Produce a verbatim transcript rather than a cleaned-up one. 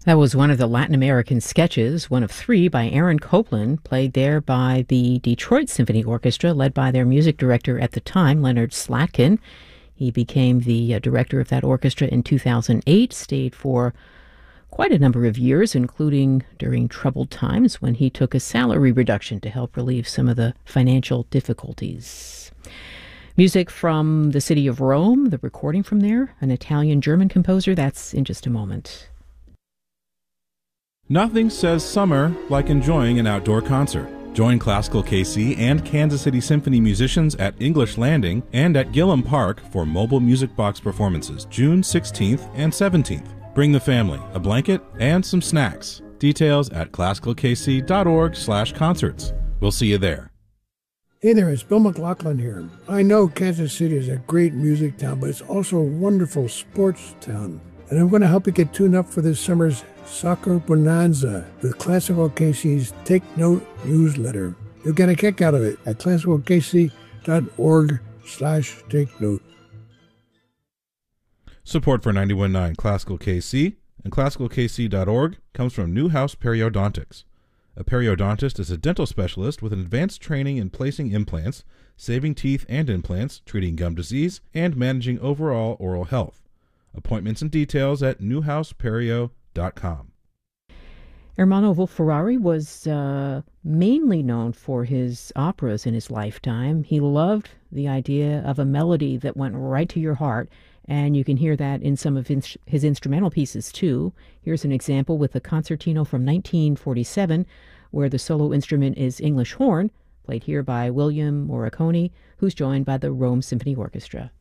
That was one of the Latin American sketches, one of three by Aaron Copland, played there by the Detroit Symphony Orchestra, led by their music director at the time, Leonard Slatkin. He became the uh, director of that orchestra in two thousand eight, stayed for quite a number of years, including during troubled times when he took a salary reduction to help relieve some of the financial difficulties. Music from the city of Rome, the recording from there, an Italian-German composer. That's in just a moment. Nothing says summer like enjoying an outdoor concert. Join Classical K C and Kansas City Symphony musicians at English Landing and at Gillum Park for mobile music box performances June sixteenth and seventeenth. Bring the family, a blanket, and some snacks. Details at classical k c dot org slash concerts. We'll see you there. Hey there, it's Bill McLaughlin here. I know Kansas City is a great music town, but it's also a wonderful sports town. And I'm going to help you get tuned up for this summer's Soccer Bonanza with Classical K C's Take Note newsletter. You'll get a kick out of it at classical k c dot org slash take note. Support for ninety-one point nine Classical K C and classical k c dot org comes from Newhouse Periodontics. A periodontist is a dental specialist with an advanced training in placing implants, saving teeth and implants, treating gum disease, and managing overall oral health. Appointments and details at newhouse perio dot com. Ermanno Wolf-Ferrari was uh, mainly known for his operas in his lifetime. He loved the idea of a melody that went right to your heart, and you can hear that in some of his, his instrumental pieces, too. Here's an example with a concertino from nineteen forty-seven, where the solo instrument is English horn, played here by William Morricone, who's joined by the Rome Symphony Orchestra.